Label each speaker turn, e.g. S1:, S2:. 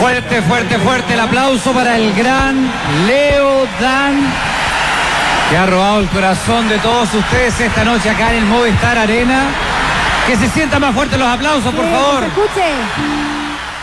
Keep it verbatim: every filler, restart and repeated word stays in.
S1: Fuerte, fuerte, fuerte el aplauso para el gran Leo Dan, que ha robado el corazón de todos ustedes esta noche acá en el Movistar Arena. Que se sientan más fuertes los aplausos, por
S2: Sí,
S1: favor.
S2: que se escuche.